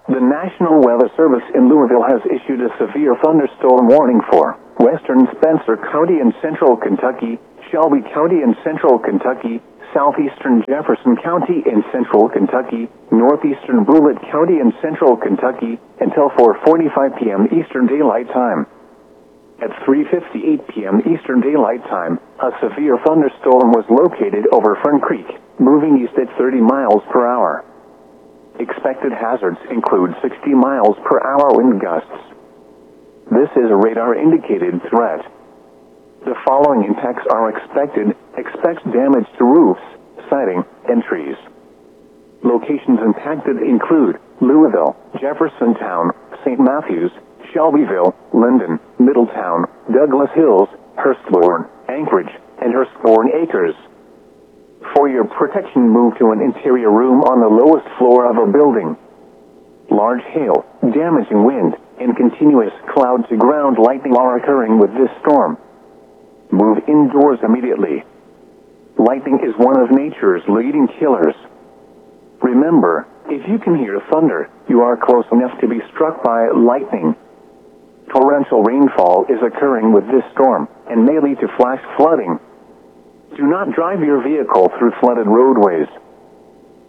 The National Weather Service in Louisville has issued a severe thunderstorm warning for western Spencer County and central Kentucky, Shelby County and central Kentucky, southeastern Jefferson County and central Kentucky, northeastern Bullitt County and central Kentucky, until 4:45 p.m. Eastern Daylight Time. At 3:58 p.m. Eastern Daylight Time, a severe thunderstorm was located over Fern Creek, moving east at 30 miles per hour. Expected hazards include 60 miles per hour wind gusts. This is a radar-indicated threat. The following impacts are expected. Expect damage to roofs, siding, and trees. Locations impacted include Louisville, Jeffersontown, St. Matthews, Shelbyville, Linden, Middletown, Douglas Hills, Hurstbourne, Anchorage, and Hurstbourne Acres. For your protection, move to an interior room on the lowest floor of a building. Large hail, damaging wind, and continuous cloud-to-ground lightning are occurring with this storm. Move indoors immediately. Lightning is one of nature's leading killers. Remember, if you can hear thunder, you are close enough to be struck by lightning. Torrential rainfall is occurring with this storm and may lead to flash flooding. Do not drive your vehicle through flooded roadways.